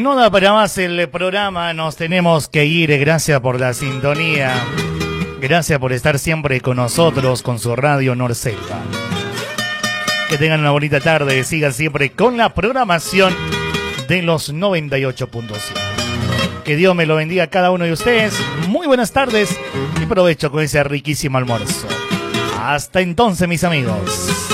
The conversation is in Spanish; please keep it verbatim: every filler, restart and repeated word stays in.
No da para más el programa, nos tenemos que ir. Gracias por la sintonía. Gracias por estar siempre con nosotros, con su radio Norcelta. Que tengan una bonita tarde, sigan siempre con la programación de los noventa y ocho punto siete. Que Dios me lo bendiga a cada uno de ustedes. Muy buenas tardes y provecho con ese riquísimo almuerzo. Hasta entonces, mis amigos.